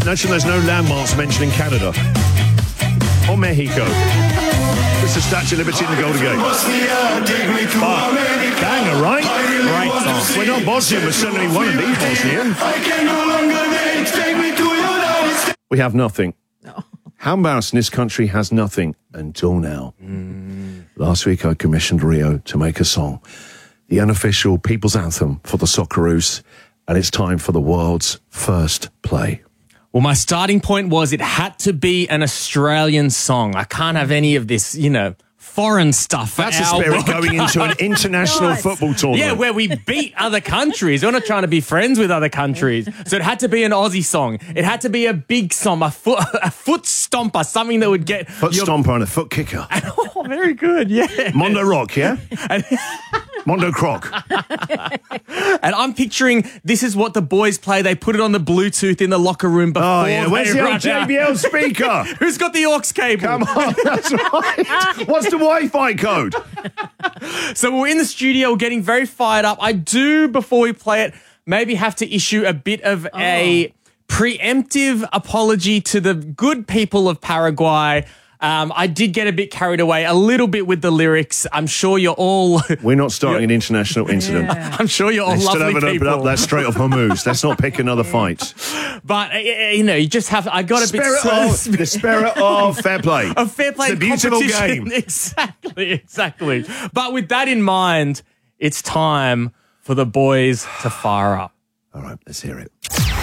Notice there's no landmarks mentioning Canada or Mexico. It's the Statue of Liberty and the Golden Gate. Banger, right? Great song. We're not Bosnian, we're certainly one of these Bosnian. We have nothing. No. How embarrassing, this country has nothing until now. Last week I commissioned Rio to make a song, the unofficial people's anthem for the Socceroos, and it's time for the world's first play. Well, my starting point was it had to be an Australian song. I can't have any of this, foreign stuff. That's the spirit going into an international football tournament. Yeah, where we beat other countries. We're not trying to be friends with other countries. So it had to be an Aussie song. It had to be a big song, a foot stomper, something that would get... Foot stomper and a foot kicker. Oh, very good, yeah. Mondo Rock, yeah? Mondo Croc. And I'm picturing this is what the boys play. They put it on the Bluetooth in the locker room before. Oh, yeah. Where's the old JBL speaker? Who's got the aux cable? Come on, that's right. What's the Wi-Fi code? So we're in the studio getting very fired up. I do, before we play it, maybe have to issue a bit of a preemptive apology to the good people of Paraguay. I did get a bit carried away a little bit with the lyrics. I'm sure you're all... We're not starting an international incident. Yeah. I'm sure you're all Still lovely haven't people. opened up that Strait of Hormuz. Let's not pick another fight. But, you just have... I got a bit... The spirit of fair play. Of fair play. It's a beautiful competition. game. Exactly. But with that in mind, it's time for the boys to fire up. All right, let's hear it.